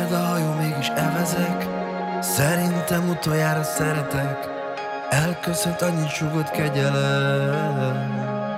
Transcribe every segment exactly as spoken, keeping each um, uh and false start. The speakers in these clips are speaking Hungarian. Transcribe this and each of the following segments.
a hajó, mégis evezek. Szerintem utoljára szeretek. Elköszönt, annyit sugott kegyelem.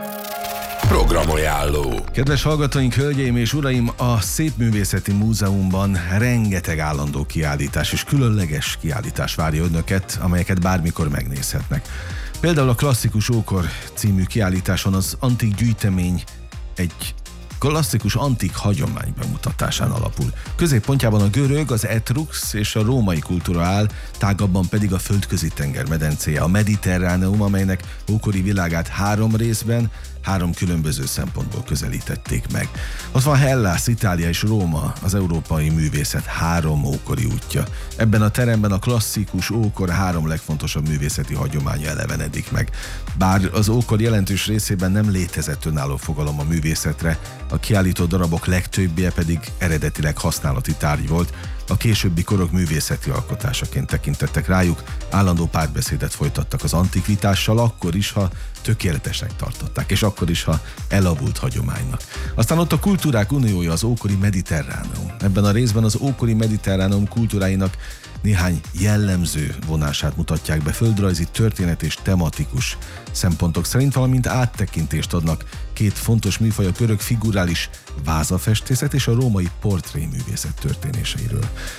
Programajánló. Kedves hallgatóink, hölgyeim és uraim, a Szépművészeti Múzeumban rengeteg állandó kiállítás és különleges kiállítás várja önöket, amelyeket bármikor megnézhetnek. Például a Klasszikus Ókor című kiállításon az antik gyűjtemény egy klasszikus antik hagyomány bemutatásán alapul. Középpontjában a görög, az etrux és a római kultúra áll, tágabban pedig a földközi tenger medencéje, a Mediterráneum, amelynek ókori világát három részben, három különböző szempontból közelítették meg. Ott van Hellász, Itália és Róma, az európai művészet három ókori útja. Ebben a teremben a klasszikus ókor három legfontosabb művészeti hagyománya elevenedik meg. Bár az ókor jelentős részében nem létezett önálló fogalom a művészetre, a kiállító darabok legtöbbje pedig eredetileg használati tárgy volt, a későbbi korok művészeti alkotásaként tekintettek rájuk, állandó párbeszédet folytattak az antikvitással, akkor is, ha tökéletesnek tartották, és akkor is, ha elavult hagyománynak. Aztán ott a kultúrák uniója, az ókori Mediterráneum. Ebben a részben az ókori Mediterráneum kultúráinak néhány jellemző vonását mutatják be földrajzi, történet és tematikus szempontok szerint, valamint áttekintést adnak két fontos műfaj, a görög figurális vázafestészet és a római portréművészet történéseiről.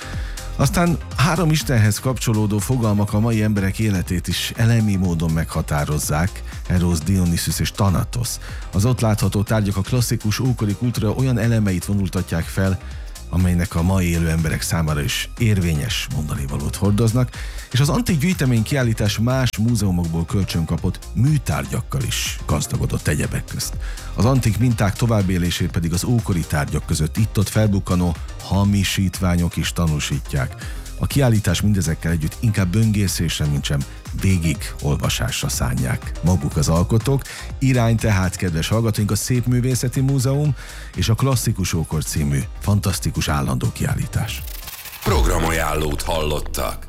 Aztán három istenhez kapcsolódó fogalmak a mai emberek életét is elemi módon meghatározzák, Eros, Dionysus és Thanatos. Az ott látható tárgyak a klasszikus ókori kultúra olyan elemeit vonultatják fel, amelynek a mai élő emberek számára is érvényes mondanivalót hordoznak, és az antik gyűjtemény kiállítás más múzeumokból kölcsönkapott műtárgyakkal is gazdagodott egyebek közt. Az antik minták továbbélését pedig az ókori tárgyak között itt-ott felbukkanó hamisítványok is tanúsítják. A kiállítás mindezekkel együtt inkább böngészésre, mintsem végig olvasásra szánják maguk az alkotók. Irány tehát, kedves hallgatóink, a Szépművészeti Múzeum és a Klasszikus Ókor című fantasztikus állandó kiállítás. Programajánlót hallottak.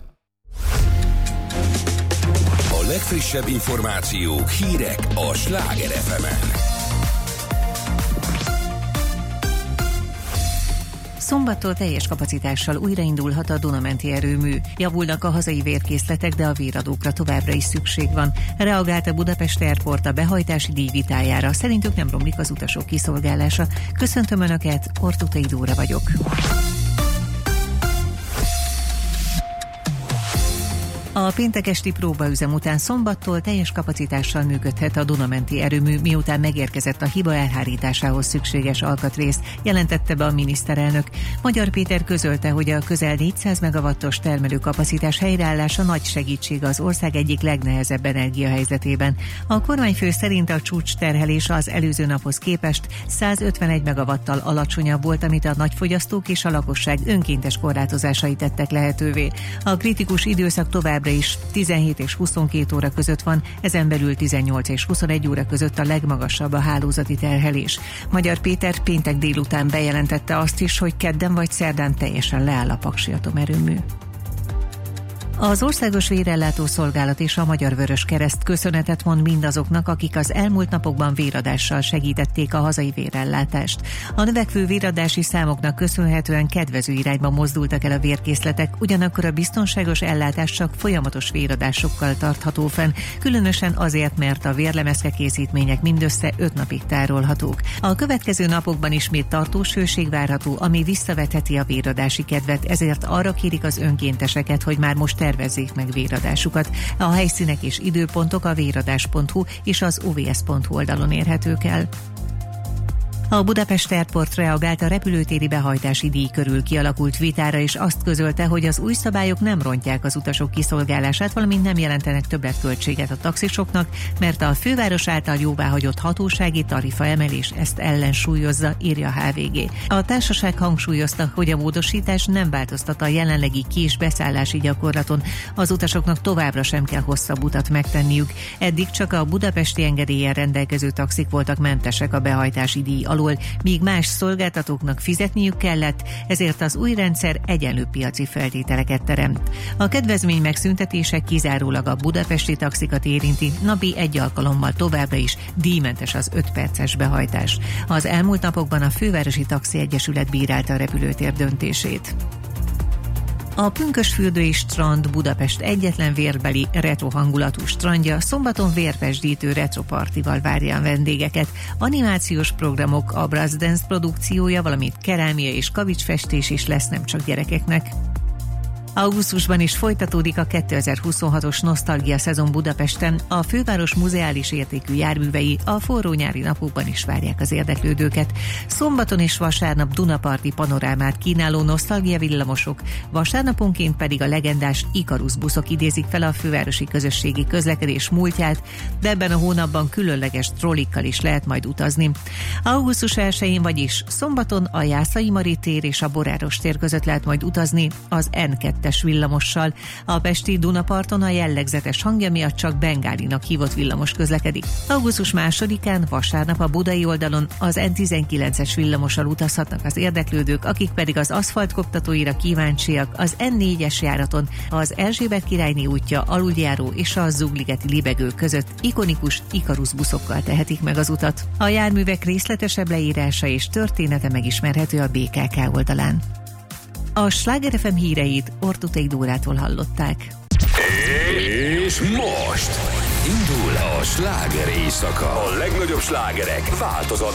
A legfrissebb információk, hírek a Sláger ef emen. Szombattól teljes kapacitással újraindulhat a Duna-menti erőmű. Javulnak a hazai vérkészletek, de a véradókra továbbra is szükség van. Reagált a Budapest Airport a behajtási díj vitájára. Szerintük nem romlik az utasok kiszolgálása. Köszöntöm Önöket, Ortutai Dóra vagyok. A péntek esti próbaüzem után szombattól teljes kapacitással működhet a Duna-menti erőmű, miután megérkezett a hiba elhárításához szükséges alkatrész, jelentette be a miniszterelnök. Magyar Péter közölte, hogy a közel négyszáz megawattos termelőkapacitás helyreállása nagy segítség az ország egyik legnehezebb energiahelyzetében. A kormányfő szerint a csúcsterhelés az előző naphoz képest százötvenegy megawattal alacsonyabb volt, amit a nagyfogyasztók és a lakosság önkéntes korlátozásai tettek lehetővé. A kritikus időszak tovább is tizenhét és huszonkét óra között van, ezen belül tizennyolc és huszonegy óra között a legmagasabb a hálózati terhelés. Magyar Péter péntek délután bejelentette azt is, hogy kedden vagy szerdán teljesen leáll a Paksi atomerőmű. Az Országos Vérellátó Szolgálat és a Magyar Vöröskereszt köszönetet mond mindazoknak, akik az elmúlt napokban véradással segítették a hazai vérellátást. A növekvő véradási számoknak köszönhetően kedvező irányba mozdultak el a vérkészletek, ugyanakkor a biztonságos ellátás csak folyamatos véradásokkal tartható fenn, különösen azért, mert a vérlemezke készítmények mindössze öt napig tárolhatók. A következő napokban ismét tartós hőség várható, ami visszavetheti a véradási kedvet, ezért arra kérik az önkénteseket, hogy már most tervezzék meg véradásukat. A helyszínek és időpontok a véradás pont hu és az o vé es pont hu oldalon érhetők el. A Budapest Airport reagált a repülőtéri behajtási díj körül kialakult vitára, és azt közölte, hogy az új szabályok nem rontják az utasok kiszolgálását, valamint nem jelentenek többletköltséget a taxisoknak, mert a főváros által jóváhagyott hatósági tarifa emelés ezt ellensúlyozza, írja a há vé gé. A társaság hangsúlyozta, hogy a módosítás nem változtat a jelenlegi ki- és beszállási gyakorlaton. Az utasoknak továbbra sem kell hosszabb utat megtenniük. Eddig csak a budapesti engedéllyel rendelkező taxik voltak mentesek a behajtási díj alól, míg más szolgáltatóknak fizetniük kellett, ezért az új rendszer egyenlő piaci feltételeket teremt. A kedvezmény megszüntetése kizárólag a budapesti taxikat érinti, napi egy alkalommal továbbra is díjmentes az öt perces behajtás. Az elmúlt napokban a Fővárosi Taxi Egyesület bírálta a repülőtér döntését. A Pünkösdfürdői strand Budapest egyetlen vérbeli retro hangulatú strandja szombaton vérpesdítő retropartival várja a vendégeket. Animációs programok, a Brassdance produkciója, valamint kerámia és kavicsfestés is lesz nem csak gyerekeknek. Augusztusban is folytatódik a kétezer-huszonhatos nosztalgia szezon Budapesten, a főváros muzeális értékű járművei a forró nyári napokban is várják az érdeklődőket. Szombaton és vasárnap Dunaparti panorámát kínáló nosztalgia villamosok, vasárnaponként pedig a legendás Ikarus buszok idézik fel a fővárosi közösségi közlekedés múltját, de ebben a hónapban különleges trollikkal is lehet majd utazni. augusztus elsején, vagyis szombaton a Jászai Mari tér és a Boráros tér között lehet majd utazni az en kettes villamossal. A pesti Dunaparton a jellegzetes hangja miatt csak bengálinak hívott villamos közlekedik. augusztus másodikán, vasárnap a budai oldalon az en tizenkilences villamossal utazhatnak az érdeklődők, akik pedig az aszfaltkoptatóira kíváncsiak, az en négyes járaton az Erzsébet királyné útja aluljáró és a Zugligeti libegő között ikonikus Ikarus buszokkal tehetik meg az utat. A járművek részletesebb leírása és története megismerhető a bé ká ká oldalán. A Sláger ef em híreit Ortuték Dórától hallották. És most indul a sláger éjszaka. A legnagyobb slágerek változatlan